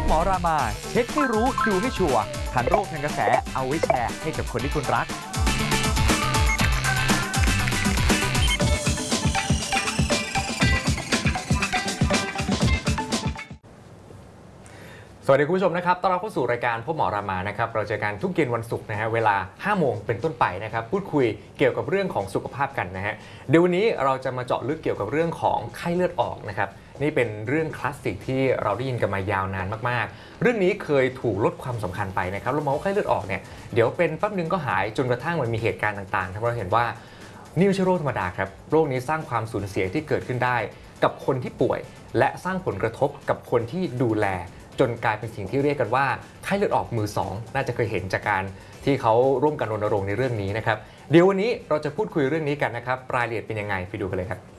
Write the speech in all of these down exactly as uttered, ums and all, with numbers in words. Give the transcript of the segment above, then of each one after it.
หมอรามาเช็คให้รู้ดูให้ชัวร์ทันโรคทันกระแสเอาไว้แชร์ให้กับคนที่คุณรักสวัสดีคุณผู้ชมนะครับต้อนรับเข้าสู่รายการพบหมอรามานะครับเราเจอกันทุกเย็นวันศุกร์นะฮะเวลาห้าโมงเป็นต้นไปนะครับพูดคุยเกี่ยวกับเรื่องของสุขภาพกันนะฮะเดี๋ยววันนี้เราจะมาเจาะลึกเกี่ยวกับเรื่องของไข้เลือดออกนะครับนี่เป็นเรื่องคลาสสิกที่เราได้ยินกันมายาวนานมากๆเรื่องนี้เคยถูกลดความสำคัญไปนะครับเรามองว่าไข้เลือดออกเนี่ยเดี๋ยวเป็นแป๊บนึงก็หายจนกระทั่งมันมีเหตุการณ์ต่างๆทำให้เราเห็นว่านี่ไม่ใช่โรคธรรมดาครับโรคนี้สร้างความสูญเสียที่เกิดขึ้นได้กับคนที่ป่วยและสร้างผลกระทบกับคนที่ดูแลจนกลายเป็นสิ่งที่เรียกกันว่าไข้เลือดออกมือสองน่าจะเคยเห็นจากการที่เขาร่วมกันรณรงค์ในเรื่องนี้นะครับเดี๋ยววันนี้เราจะพูดคุยเรื่องนี้กันนะครับรายละเอียดเป็นยังไงไปดูกันเลยครับ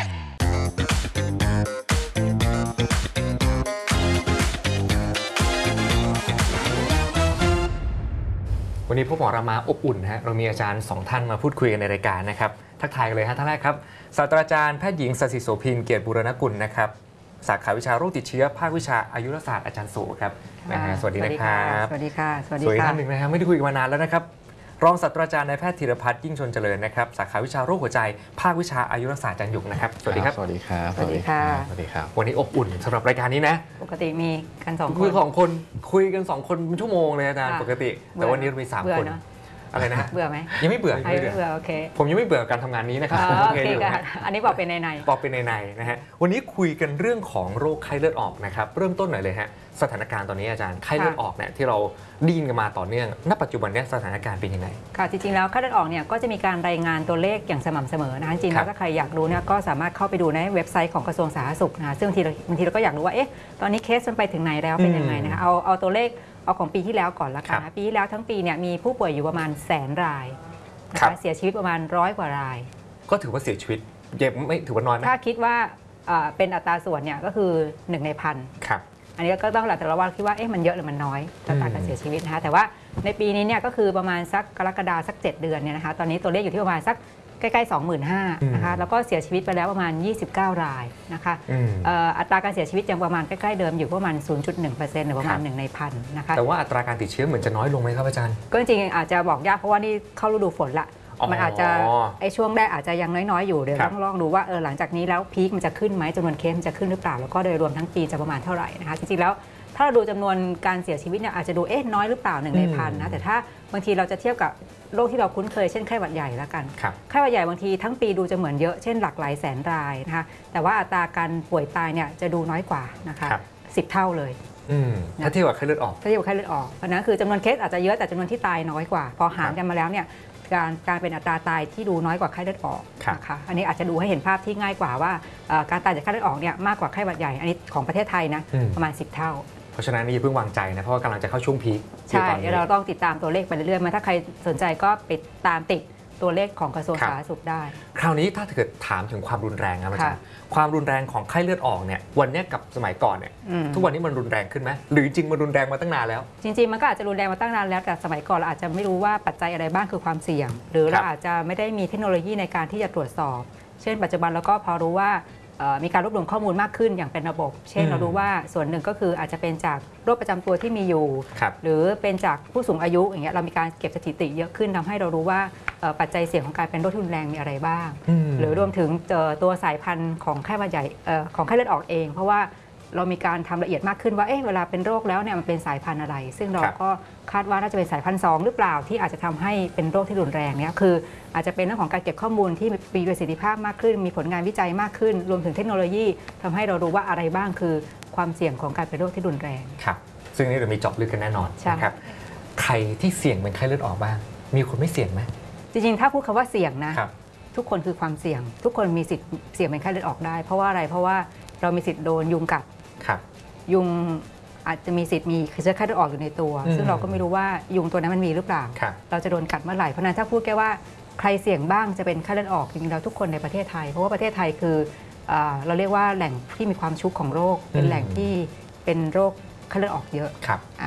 วันนี้พบหมอรามาอบอุ่นฮะเรามีอาจารย์สองท่านมาพูดคุยกันในรายการนะครับทักทายกันเลยฮะท่านแรกครับศาสตราจารย์แพทย์หญิงสศิโสภินเกียรติบูรณกุลนะครับสาขาวิชาโรคติดเชื้อภาควิชาอายุรศาสตร์อาจารย์โสครับนะฮะสวัสดีนะครับสวัสดีค่ะสวัสดีสวัสดีค่ะท่านหนึ่งนะครับไม่ได้คุยกันมานานแล้วนะครับรองศาสตราจารย์นายแพทย์ธีรพัฒน์ยิ่งชนเจริญนะครับสาขาวิชาโรคหัวใจภาควิชาอายุรศาสตร์อาจารย์หยกนะครับสวัสดีครับสวัสดีครับสวัสดีค่ะสวัสดีครับวันนี้อบอุ่นสำหรับรายการนี้นะปกติมีกันสองคนคุยสองคนคุยกันสองคนเป็นชั่วโมงเลยอาจารย์ปกติแต่วันนี้เรามีสามคนอะไรนะฮะเบื่อไหมยังไม่เบื่อไม่เบื่อโอเคผมยังไม่เบื่อการทำงานนี้นะครับโอเคค่ะอันนี้บอกเป็นในในบอกเป็นในในนะฮะวันนี้คุยกันเรื่องของโรคไข้เลือดออกนะครับเริ่มต้นหน่อยเลยฮะสถานการณ์ตอนนี้อาจารย์ไข้เลือดออกเนี่ยที่เราได้ยินกันมาต่อเนื่องณปัจจุบันนี้สถานการณ์เป็นยังไงค่ะจริงๆแล้วไข้เลือดออกเนี่ยก็จะมีการรายงานตัวเลขอย่างสม่ำเสมอนะจริงๆแล้วถ้าใครอยากรู้เนี่ยก็สามารถเข้าไปดูในเว็บไซต์ของกระทรวงสาธารณสุขนะซึ่งบางทีบางทีเราก็อยากรู้ว่าเอ๊ะตอนนี้เคสมันไปถึงไหนแล้วเป็นยังไงนะคะเอาเอาตัวเลขเอาของปีที่แล้วก่อนละกันนะปีที่แล้วทั้งปีเนี่ยมีผู้ป่วยอยู่ประมาณแสนรายนะคะเสียชีวิตประมาณร้อยกว่ารายก็ถือว่าเสียชีวิตเจ็บไม่ถือว่าน้อยไหมถ้าคิดว่าเป็นอัตราส่วนเนี่ยก็คือหนึ่งในพันอันนี้ก็ต้องหลักแต่ละว่าคิดว่าเอ๊ะมันเยอะหรือมันน้อยอัตราการเสียชีวิตนะคะแต่ว่าในปีนี้เนี่ยก็คือประมาณสักกรกฎาคมสักเจ็ดเดือนเนี่ยนะคะตอนนี้ตัวเลขอยู่ที่ประมาณสักใกล้ๆ สองหมื่นห้าพัน นะคะแล้วก็เสียชีวิตไปแล้วประมาณยี่สิบเก้ารายนะคะอัตราการเสียชีวิตยังประมาณใกล้ๆเดิมอยู่ประมาณ ศูนย์จุดหนึ่งเปอร์เซ็นต์ หรือประมาณหนึ่งในพันนะคะแต่ว่าอัตราการติดเชื้อเหมือนจะน้อยลงไหมครับอาจารย์ก็จริงๆอาจจะบอกยากเพราะว่านี่เข้าฤดูฝนละมันอาจจะไอ้ช่วงแรกอาจจะยังน้อยๆอยู่เดี๋ยวต้องลองดูว่าเออหลังจากนี้แล้วพีคมันจะขึ้นไหมจำนวนเคสมันจะขึ้นหรือเปล่าแล้วก็โดยรวมทั้งปีจะประมาณเท่าไหร่นะคะจริงๆแล้วถ้าเราดูจำนวนการเสียชีวิตเนี่ยอาจจะดูเอ๊ะน้อยหรือเปล่าหนึ่งในพันนะแต่ถ้าบางทีเราจะเทียบกับโรคที่เราคุ้นเคยเช่นไข้หวัดใหญ่แล้วกันไข้หวัดใหญ่บางทีทั้งปีดูจะเหมือนเยอะเช่นหลักหลายแสนรายนะคะแต่ว่าอัตราการป่วยตายเนี่ยจะดูน้อยกว่านะคะสิบเท่าเลยถ้าเทียบกับไข้เลือดออกถ้าเทียบกับไข้เลือดออกเพราะนั้นคือจำนวนเคสอาจจะเยอะแต่จำนวนที่ตายน้อยกว่าพอหารกันมาแล้วเนี่ยการการเป็นอัตราตายที่ดูน้อยกว่าไข้เลือดออกนะคะอันนี้อาจจะดูให้เห็นภาพที่ง่ายกว่าว่าการตายจากไข้เลือดออกเนี่ยมากกว่าไข้หวัดใหญ่อันนี้ของประเทศไทยนะประมาณสิบเท่าเพราะฉะนั้นนี่อย่าเพิ่งวางใจนะเพราะว่ากำลังจะเข้าช่วงพีคใช่เราต้องติดตามตัวเลขไปเรื่อยๆมาถ้าใครสนใจก็ไปตามติดตัวเลขของกระทรวงสาธารณสุขได้คราวนี้ถ้าเกิดถามถึงความรุนแรงนะอาจารย์ความรุนแรงของไข้เลือดออกเนี่ยวันนี้กับสมัยก่อนเนี่ยทุกวันนี้มันรุนแรงขึ้นไหมหรือจริงมันรุนแรงมาตั้งนานแล้วจริงๆมันก็อาจจะรุนแรงมาตั้งนานแล้วแต่สมัยก่อนเราอาจจะไม่รู้ว่าปัจจัยอะไรบ้างคือความเสี่ยงหรือเราอาจจะไม่ได้มีเทคโนโลยีในการที่จะตรวจสอบเช่นปัจจุบันเราก็พอรู้ว่ามีการรวบรวมข้อมูลมากขึ้นอย่างเป็นระบบเช่นเรารู้ว่าส่วนหนึ่งก็คืออาจจะเป็นจากโรคประจำตัวที่มีอยู่หรือเป็นจากผู้สูงอายุอย่างเงี้ยเรามีการเก็บสถิติเยอะขึ้นทำให้เรารู้ว่าปัจจัยเสี่ยงของการเป็นโรคที่รุนแรงมีอะไรบ้างหรือรวมถึงตัวสายพันธุ์ของไข้หวัดใหญ่ของไข้เลือดออกเองเพราะว่าเรามีการทำละเอียดมากขึ้นว่าเอ๊ะเวลาเป็นโรคแล้วเนี่ยมันเป็นสายพันธุ์อะไรซึ่งเราก็คาดว่าน่าจะเป็นสายพันธุ์สองหรือเปล่าที่อาจจะทำให้เป็นโรคที่รุนแรงเนี่ยคืออาจจะเป็นเรื่องของการเก็บข้อมูลที่มีประสิทธิภาพมากขึ้นมีผลงานวิจัยมากขึ้นรวมถึงเทคโนโลยีทำให้เรารู้ว่าอะไรบ้างคือความเสี่ยงของการเป็นโรคที่รุนแรงครับซึ่งนี่เรามีเจาะลึกกันแน่นอนนะครับใครที่เสี่ยงเป็นไข้เลือดออกบ้างมีคนไม่เสี่ยงไหมจริงๆถ้าพูดคำว่าเสี่ยงนะทุกคนคือความเสี่ยงทุกคนมีสิทธิ์เสี่ยงเป็นไข้เลือดออกได้เพราะว่าอะไรเพราะว่าเรามีสิทธิ์โดนยุงกัดยุงอาจจะมีสิทธิ์มีเชื้อไข้เลือดออกอยู่ในตัวซึ่งเราก็ไม่รู้ว่ายุงตัวนั้นมันมีหรือเปล่าเราจะโดนกัดเมื่อไหร่เพราะนั้นถ้าพูดแค่ว่าใครเสี่ยงบ้างจะเป็นไข้เลือดออกจริงๆเราทุกคนในประเทศไทยเพราะว่าประเทศไทยคือเราเรียกว่าแหล่งที่มีความชุกของโรคเป็นแหล่งที่เป็นโรคไข้เลือดออกเยอะ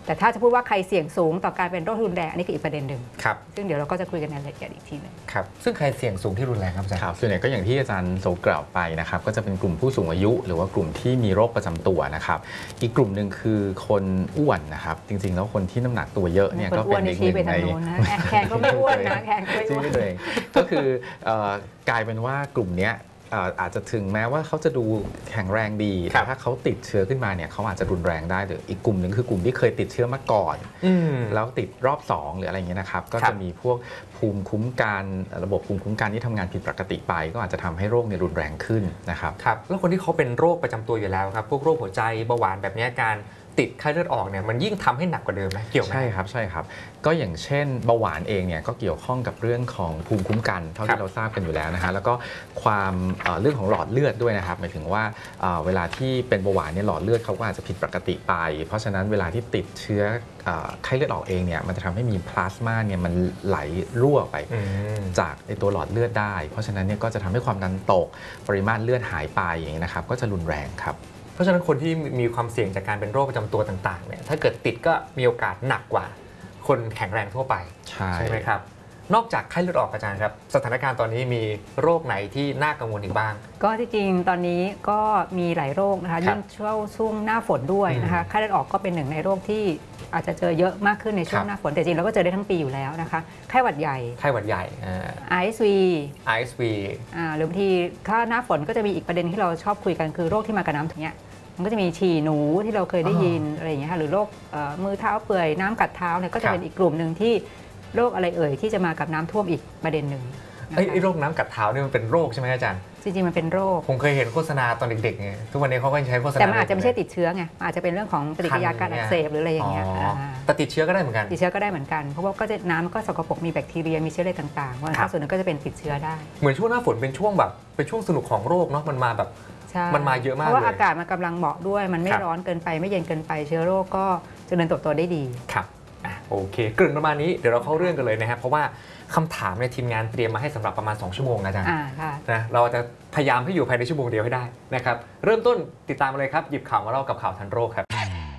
แต่ถ้าจะพูดว่าใครเสี่ยงสูงต่อการเป็นโรครุนแรงอันนี้คืออีกประเด็นหนึ่งครับซึ่งเดี๋ยวเราก็จะคุยกันในรายละเอียดอีกทีหนึงครับซึ่งใครเสี่ยงสูงที่รุนแรงครับอาจารย์ครับส่วนใหญ่ก็อย่างที่อาจารย์โสกล่าวไปนะครับก็จะเป็นกลุ่มผู้สูงอายุ หรือว่ากลุ่มที่มีโรคประจำตัวนะครับอีกกลุ่มหนึ่งคือคนอ้วนนะครับจริงๆแล้วคนที่น้ำหนักตัวเยอะเนี่ยคนก็อ้วเป็น นในอีกชี้หไปนึ่งทางในโน้นนะแขนก็ไม่อ้วนนะแขนก็ไม่อ้วนชี้ตัวเองก็คือเอ่อกลายเป็นว่ากลุ่มเนี้ยเอ่ออาจจะถึงแม้ว่าเขาจะดูแข็งแรงดีครัแต่บถ้าเขาติดเชื้อขึ้นมาเนี่ยเขาอาจจะรุนแรงได้หรืออีกกลุ่มหนึ่งคือกลุ่มที่เคยติดเชื้อมาก่อนอืมแล้วติดรอบสองหรืออะไรเงี้ยนะครับก็ครัจะบมีพวกภูมิคุ้มกันระบบภูมิคุ้มกันที่ทำงานผิดปกติไป ก็อาจจะทำให้โรคเนี่ยรุนแรงขึ้นนะครับครับแล้วคนที่เขาเป็นโรคประจำตัวอยู่แล้วครับพวกโรคหัวใจเบาหวานแบบเนี้ยการติดไข้เลือดออกเนี่ยมันยิ่งทำให้หนักกว่าเดิมไหมเกี่ยวไหมใช่ครับใช่ครับก็อย่างเช่นเบาหวานเองเนี่ยก็เกี่ยวข้องกับเรื่องของภูมิคุ้มกันเท่าครัที่บเราทราบกันอยู่แล้วนะฮะแล้วก็ความเอ่อเรื่องของหลอดเลือดด้วยนะครับหมายถึงว่าเอ่อเวลาที่เป็นเบาหวานเนี่ยหลอดเลือดเขาก็อาจจะผิดปกติไป เพราะฉะนั้นเวลาที่ติดเชื้อเอ่อไข้เลือดออกเองเนี่ยมันจะทำให้มีพลาสมาเนี่ยมันไหลรั่วไปอืมจากไอตัวหลอดเลือดได้ เพราะฉะนั้นเนี่ยก็จะทำให้ความดันตกปริมาตรเลือดหายไปอย่างนี้นะครับก็จะรุนแรงครับเพราะฉะนั้นคนที่มีความเสี่ยงจากการเป็นโรคประจำตัวต่างๆเนี่ยถ้าเกิดติดก็มีโอกาสหนักกว่าคนแข็งแรงทั่วไปใช่ไหมครับนอกจากไข้เลือดออกอาจารย์ครับสถานการณ์ตอนนี้มีโรคไหนที่น่ากังวลอีกบ้างก็ที่จริงตอนนี้ก็มีหลายโรคนะคะครับยิ่งช่วงช่วงหน้าฝนด้วยนะคะไข้เลือดออกก็เป็นหนึ่งในโรคที่อาจจะเจอเยอะมากขึ้นในช่วคงรับหน้าฝนแต่จริงเราก็เจอได้ทั้งปีอยู่แล้วนะคะไข้หวัดใหญ่ไข้หวัดใหญ่ไอ เอส วีไอ เอส วีอ่าหรือบางทีถ้าหน้าฝนก็จะมีอีกประเด็นที่เราชอบคุยกันคือโรคที่มากับน้ำอย่างเงี้ยมันก็จะมีฉี่หนูที่เราเคยได้ยินอะไรอย่างเงี้ยค่ะหรือโรคเอ่อมือเท้าเปื่อยน้ำกัดเท้าเนี่ยก็ครัจะบเป็นอีกกลุ่มหนึ่งที่โรคอะไรเอ่ยที่จะมากับน้ำท่วมอีกประเด็นหนึ่งนะไอ้คะไอ้โรคน้ำกัดเท้าเนี่ยมันเป็นโรคใช่ไหมอาจารย์จริงๆมันเป็นโรคผมเคยเห็นโฆษณาตอนเด็กๆไงทุกวันนี้เขาก็ยังใช้โฆษณาแต่มันอาจจะไม่ใช่ติดเชื้อไงอาจจะเป็นเรื่องของปฏิกิริยาการอักเสบหรืออะไรอย่างเงี้ยอ๋ออ่าแต่ติดเชื้อก็ได้เหมือนกันติดเชื้อก็ได้เหมือนกันเพราะว่าก็จะน้ำมันก็สกปรกมีแบคทีเรียมีเชื้ออะไรต่างๆเพราะฉะนั้นครับส่วนหนึงก็จะเป็นติดเชื้อได้เหมือนช่วงหน้าฝนเป็นช่วงแบบเป็นช่วงสนุกของโรคเนาะมันมาแบบใช่มันมาเยอะมากเพราะว่าเลยอากาศมันกำลังเหมาะด้วยมันไม่ครับร้อนเกินไปไม่เย็นเกินไปเชื้อโรคก็เจริญเติบโตได้ดีครับอ่ะโอเคเกริ่นประมาณนี้เดี๋ยวเราเข้าเรื่องกันเลยนะครับเพราะว่าคำถามในยทีมงานเตรียมมาให้สำหรับประมาณสองชั่วโมงนะอาจารย์อ่าค่ะนะเราจะพยายามให้อยู่ภายในชั่วโมงเดียวให้ได้นะครับเริ่มต้นติดตามมาเลยครับหยิบข่าวมาเล่ากับข่าวทันโรคครับ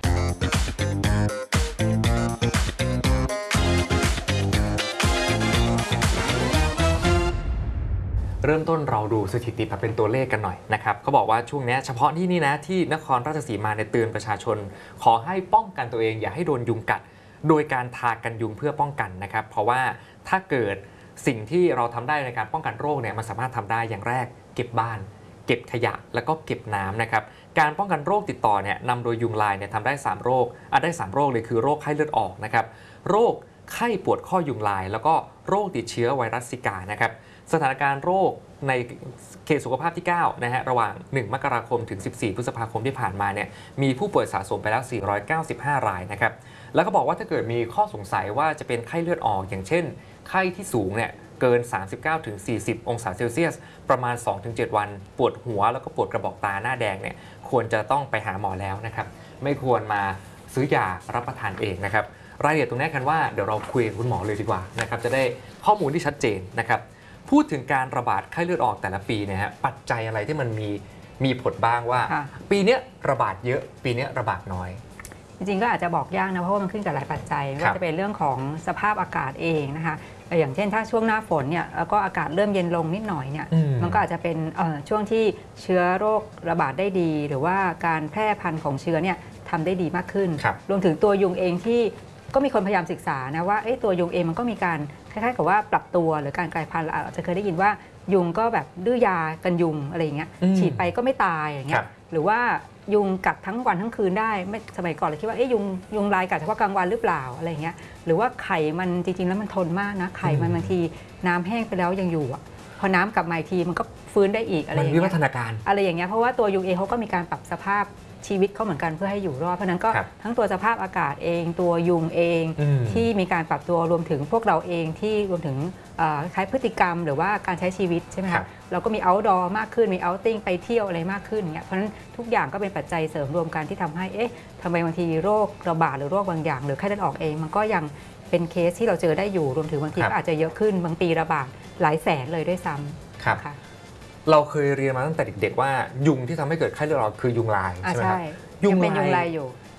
เริ่มต้นเราดูสถิติแบบเป็นตัวเลขกันหน่อยนะครับเขาบอกว่าช่วงนี้เฉพาะที่นี่นะที่นครราชสีมาเนี่ยเตือนประชาชน ขอให้ป้องกันตัวเองอย่าให้โดนยุงกัด โดยการทากันยุงเพื่อป้องกันนะครับเพราะว่าถ้าเกิดสิ่งที่เราทำได้ในการป้องกันโรคเนี่ยมันสามารถทำได้อย่างแรกเก็บบ้าน เก็บขยะแล้วก็เก็บน้ำนะครับการป้องกันโรคติดต่อเนี่ยนำโดยยุงลายเนี่ยทำได้สามโรคอ่ะได้สามโรคเลยคือโรคไข้เลือดออกนะครับโรคไข้ปวดข้อยุงลาย แล้วก็โรคติดเชื้อไวรัสซิกานะครับสถานการณ์โรคในเขตสุขภาพที่เก้านะฮะระหว่างหนึ่งมกราคมถึงสิบสี่พฤษภาคมที่ผ่านมาเนี่ยมีผู้ป่วยสะสมไปแล้วสี่ร้อยเก้าสิบห้ารายนะครับแล้วก็บอกว่าถ้าเกิดมีข้อสงสัยว่าจะเป็นไข้เลือดออกอย่างเช่นไข้ที่สูงเนี่ยเกิน สามสิบเก้าถึงสี่สิบ องศาเซลเซียส ประมาณ สองถึงเจ็ด วันปวดหัวแล้วก็ปวดกระบอกตาหน้าแดงเนี่ยควรจะต้องไปหาหมอแล้วนะครับไม่ควรมาซื้อยารับประทานเองนะครับรายละเอียดตรงนี้กันว่าเดี๋ยวเราคุยกับคุณหมอเลยดีกว่านะครับจะได้ข้อมูลที่ชัดเจนนะครับพูดถึงการระบาดไข้เลือดออกแต่ละปีเนี่ยฮะปัจจัยอะไรที่มันมีมีผลบ้างว่าค่ะปีเนี้ยระบาดเยอะปีเนี้ยระบาดน้อยจริงๆก็อาจจะบอกยากนะเพราะว่ามันขึ้นกับหลายปัจจัยไม่ครับว่าจะเป็นเรื่องของสภาพอากาศเองนะคะอย่างเช่นถ้าช่วงหน้าฝนเนี่ยแล้วก็อากาศเริ่มเย็นลงนิดหน่อยเนี่ยอืมมันก็อาจจะเป็นเอ่อช่วงที่เชื้อโรคระบาดได้ดี หรือว่าการแพร่พันธุ์ของเชื้อเนี่ยทำได้ดีมากขึ้นครับรวมถึงตัวยุงเองที่ก็มีคนพยายามศึกษานะว่าเอ๊ะตัวยุงเองมันก็มีการคล้ายๆกับว่าปรับตัวหรือการกลายพันธุ์เราอาจจะเคยได้ยินว่ายุงก็แบบดื้อยากันยุงอะไรอย่างเงี้ยอืมฉีดไปก็ไม่ตายอย่างเงี้ครัยบหรือว่ายุงกัดทั้งวันทั้งคืนได้ไม่สมัยก่อนเราคิดว่าเอ๊ะยุงยุงลายกัดเฉพาะกลางวันหรือเปล่าอะไรอย่างเงี้ยหรือว่าไข่มันจริงๆแล้วมันทนมากนะไข่มันบางทีน้ำแห้งไปแล้วยังอยู่อะพอน้ำกลับมาอีกทีมันก็ฟื้นได้อีกอะไรมัอน ย่างวิเงี้วัยฒนาการอะไรอย่างเงี้ยเพราะว่าตัวยุงเองเขาก็มีการปรับสภาพชีวิตเขาเหมือนกันเพื่อให้อยู่รอดเพราะฉะนั้นก็ครับทั้งตัวสภาพอากาศเองตัวยุงเองอืมที่มีการปรับตัวรวมถึงพวกเราเองที่รวมถึงเอ่อคล้ายพฤติกรรมหรือว่าการใช้ชีวิตใช่ไหมครัคะบเราก็มี outdoor มากขึ้นมี outing ไปเที่ยวอะไรมากขึ้นเงี้ยเพราะฉะนั้นทุกอย่างก็เป็นปัจจัยเสริมรวมกันที่ทำให้เอ๊ะทำไมบางทีโรคระบาดหรือโรคบางอย่าง หรือไข้เลือดออกเองมันก็ยังเป็นเคสที่เราเจอได้อยู่รวมถึงบางทีครับก็อาจจะเยอะขึ้นบางปีระบาดหลายแสนเลยด้วยซ้ำครับนะคะเราเคยเรียนมาตั้งแต่เด็กๆว่ายุงที่ทำให้เกิดไข้เลือดออกคือยุงลายอ่าใช่ไหมคใช่รับยังเป็นยุงลายอยู่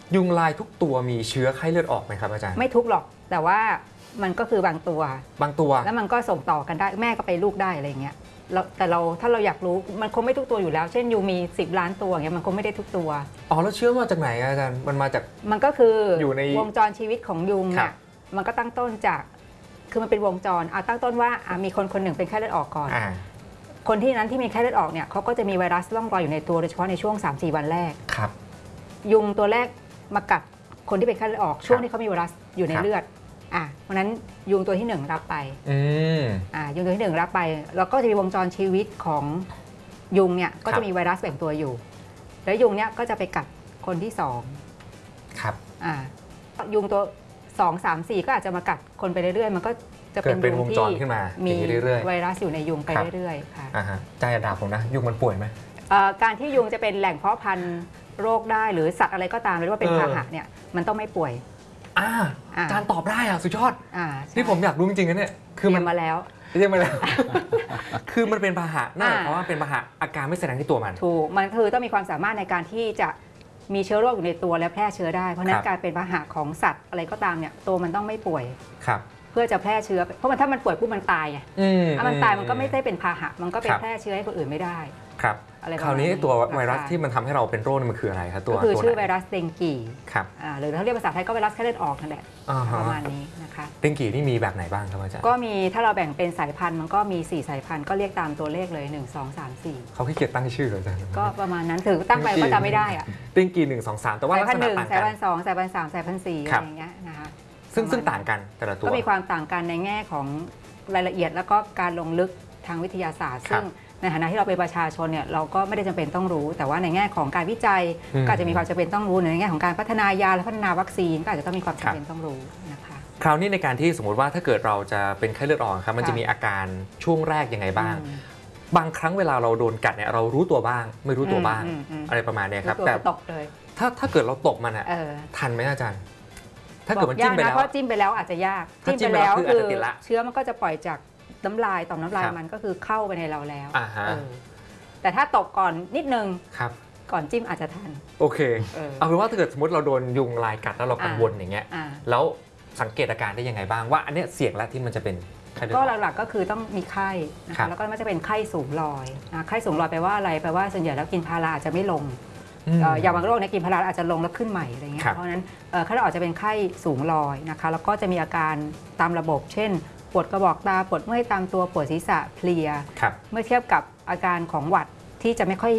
ยุงลายทุกตัวมีเชื้อไข้เลือดออกไหมครับอาจารย์ไม่ทุกหรอกแต่ว่ามันก็คือบางตัวบางตัวแล้วมันก็ส่งต่อกันได้แม่ก็ไปลูกได้อะไรเงี้ยเราแต่เราถ้าเราอยากรู้มันคงไม่ทุกตัวอยู่แล้ว เช่นยุงมีสิบล้านตัวอย่างเงี้ยมันคงไม่ได้ทุกตัวอ๋อแล้วเชื้อมาจากไหนอะอาจารย์มันมาจากมันก็คืออยู่ในวงจรชีวิตของยุงครัเนี่บยมันก็ตั้งต้นจากคือมันเป็นวงจรเอาตั้งต้นว่าอ่ะมีคนคนหนึ่งเป็นไข้เลือดออกก่อนอ่าคนที่นั้นที่มีไข้เลือดออกเนี่ยเขาก็จะมีไวรัสล่องลอยอยู่ในตัวโดยเฉพาะในช่วง สามสี่ วันแรกครับยุงตัวแรกมากัดคนที่เป็นไข้เลือดออกช่วงที่เขามีไวรัสอยู่ในครับเลือดอ่ะเพราะฉะนั้นยุงตัวที่หนึ่งรับไปอืมอ่ายุงตัวที่หนึ่งรับไปแล้วก็จะมีวงจรชีวิตของยุงเนี่ยก็ครัจะบมีไวรัสแบ่งตัวอยู่ แล้วยุงเนี่ยก็จะไปกัดคนที่สองครับอ่ายุงตัวสองสามสี่ก็อาจจะมากัดคนไปเรื่อยๆมันก็จะเกิเป็ดนเป็นยุวงงที่จรขึ้นมามีอย่างนี้เรื่อยไวรัสอยู่ในยุงไปครับเรื่อยๆค่ะๆอ่าฮะอาจารย์อย่าด่าผมนะยุงมันป่วยไหมเอ่อการที่ยุงจะเป็นแหล่งเพาะพันธุ์โรคได้หรือสัตว์อะไรก็ตามหรือว่าเป็นเออพาหะเนี่ยมันต้องไม่ป่วยอ่าอ่าอาจารย์ตอบได้อะสุดยอดอ่าใช่นี่ผมอยากรู้จริงๆนะเนี่ยคือมันเตรียมาแล้วเรียกมาแล้ว คือมันเป็นพาหะนั่นหมายอ่าความว่าเป็นพาหะอาการไม่แสดงที่ตัวมันถูกมันคือต้องมีความสามารถในการที่จะมีเชื้อโรคอยู่ในตัวและแพร่เชื้อได้ เพราะฉะนั้ครันบการเป็นพาหะของสัตว์อะไรก็ตามเนี่ยตัวมันต้องไม่ป่วยครับเพื่อจะแพร่เชื้อ เพราะมันถ้ามันป่วยปุ๊บมันตายไงอืมถ้ามันตายมันก็ไม่ได้เป็นพาหะมันก็ไปครับแพร่เชื้อให้คนอื่นไม่ได้ครับอะไรประคมาณราวนี้นี้ตัวนะคะไวรัสที่มันทำให้เราเป็นโรคนี่มันคืออะไรครับตัวก็คือตัวชื่อไหไวน รัสเดงกีครับอ่าหรือถ้าเรียกภาษาไทยก็ไวรัสไข้เลือดออกนั่นแหละอ่าฮะประมาณนี้นะคะเต็งกี่นี่มีแบบไหนบ้างครับอาจารย์ก็มีถ้าเราแบ่งเป็นสายพันธุ์มันก็มีสี่สายพันธุ์ก็เรียกตามตัวเลขเลยหนึ่ง สอง สาม สี่เขาขี้เกียจตั้งชื่อเหรออาจารย์ก็ประมาณนั้นถือตั้งไปก็จำไม่ได้อะเต็งกี่หนึ่งสองสามแต่ว่าสายลักพันษธุ์หณะนึ่งต่างสายกัพันนธุ์สองสายพันธุ์สามสายพันธุ์สี่คอะรับไรอย่างเงี้ยนะคะซึ่งประมณซึ่งต่างกันแต่ละตัวก็มีความต่างกันในแง่ของรายละเอียดแล้วก็การลงลึกทางวิทยาศาสตร์ครับซึ่งในฐานะที่เราเป็นประชาชนเนี่ยเราก็ไม่ได้จำเป็นต้องรู้ แต่ว่าในแง่ของการวิจัยอืมก็อาจจะมีความจำเป็นต้องรู้ในแง่ของการพัฒนายาและพัฒนาวัคซีนก็อาจจะต้องมีความครับจำเป็นต้องรู้นะคะคราวนี้ในการที่สมมติว่าถ้าเกิดเราจะเป็นไข้เลือดออกครับมันค่ะจะมีอาการช่วงแรกยังไงบ้างอืมบางครั้งเวลาเราโดนกัดเนี่ยเรารู้ตัวบ้าง ไม่รู้ตัวบ้างอืมอืมอืมอะไรประมาณเนี้ยครับรู้ตัวแต่ก็ตกเลยถ้าถ้าเกิดเราตกมันอะเออทันไหมอาจารย์ ถ้าเกิดมันบอกจิ้ยาม กไปนะแล้วเพราะจิ้มไปแล้วอาจจะยากถ้าจิ้มไปแล้วคืออาจจะติดละเชื้อมันก็จะปล่อยจากน้ำลายต่อมน้ำลายครับมันก็คือเข้าไปในเราแล้วอ่าฮะเออแต่ถ้าตกก่อนนิดนึงครับก่อนจิ้มอาจจะทันโอเคเออเอาเป็นว่าถ้าเกิดสมมติเราโดนยุงลายกัดแล้วเรากังวลอย่างเงี้ยอ่าแล้วสังเกตอาการได้ยังไงบ้างว่าอันเนี้ยเสี่ยงแล้วที่มันจะเป็นไข้เลือดก็ออกหลักๆก็คือต้องมีไข้นะครัคะบแล้วก็มันจะเป็นไข้สูงลอยนะไข้สูงลอยแปลว่าอะไรแปลว่าส่วนใหญ่แล้วกินพาราอาจจะไม่ลงมเอ่ออย่างบางโรคเนี่ยกินพาราอาจจะลงแล้วขึ้นใหม่อะไรเงี้ครัยบเพราะฉะนั้นเอ่อไข้เลือดออกจะเป็นไข้สูงลอยนะคะแล้วก็จะมีอาการตามระบบ เช่น ปวดกระบอกตาปวดเมื่อยตามตัวปวดศีรษะเพลียครับเมื่อเทียบกับอาการของหวัดที่จะไม่ค่อย